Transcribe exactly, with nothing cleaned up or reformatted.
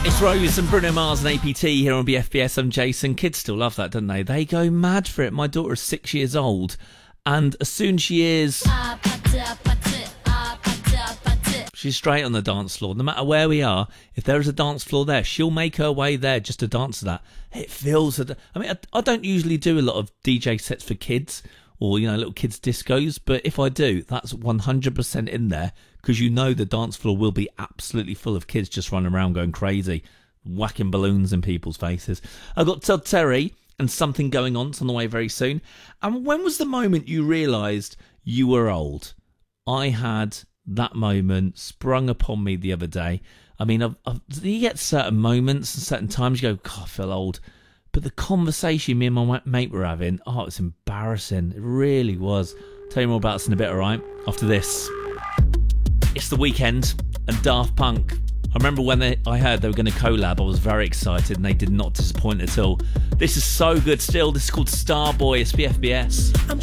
It's Rose and Bruno Mars and A P T here on B F B S. I'm Jason. Kids still love that, don't they? They go mad for it. My daughter is six years old, and as soon as she is, she's straight on the dance floor. No matter where we are, if there is a dance floor there, she'll make her way there just to dance to that. It feels... I mean, I, I don't usually do a lot of D J sets for kids or, you know, little kids' discos, but if I do, that's one hundred percent in there, because you know the dance floor will be absolutely full of kids just running around going crazy, whacking balloons in people's faces. I've got Todd Terry and Something Going On. It's on the way very soon. And when was the moment you realised you were old? I had that moment sprung upon me the other day. I mean, I've, I've, you get certain moments and certain times you go, God, I feel old. But the conversation me and my mate were having, oh, it's embarrassing. It really was. I'll tell you more about this in a bit, all right? After this. It's The Weeknd and Daft Punk. I remember when they, I heard they were going to collab, I was very excited, and they did not disappoint at all. This is so good still. This is called Starboy. It's B F B S. I'm